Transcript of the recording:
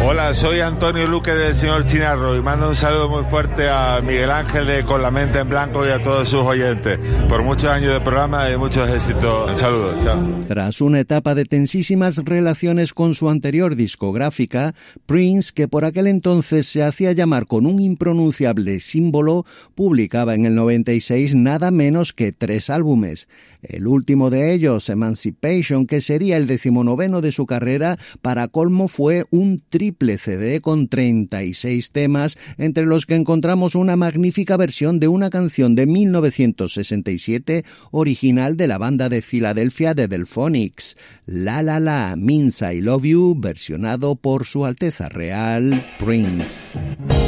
Hola, soy Antonio Luque del Señor Chinarro y mando un saludo muy fuerte a Miguel Ángel de Con la Mente en Blanco y a todos sus oyentes. Por muchos años de programa y muchos éxitos. Un saludo, chao. Tras una etapa de tensísimas relaciones con su anterior discográfica, Prince, que por aquel entonces se hacía llamar con un impronunciable símbolo, publicaba en el 96 nada menos que 3 álbumes. El último de ellos, Emancipation, que sería el 19º de su carrera, para colmo fue un triple CD con 36 temas, entre los que encontramos una magnífica versión de una canción de 1967 original de la banda de Filadelfia de Delphonics, La La La Means I Love You, versionado por Su Alteza Real Prince.